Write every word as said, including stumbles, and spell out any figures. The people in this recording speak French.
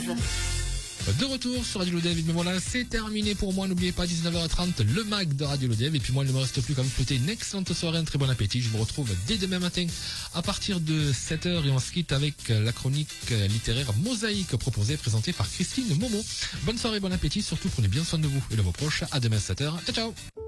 De retour sur Radio Lodève, mais voilà, c'est terminé pour moi. N'oubliez pas, dix-neuf heures trente, le mag de Radio Lodève. Et puis moi, il ne me reste plus qu'à vous souhaiter une excellente soirée, un très bon appétit. Je vous retrouve dès demain matin à partir de sept heures et on se quitte avec la chronique littéraire Mosaïque proposée et présentée par Christine Momo. Bonne soirée, bon appétit, surtout prenez bien soin de vous. Et le mois prochain, à demain sept heures. Ciao, ciao!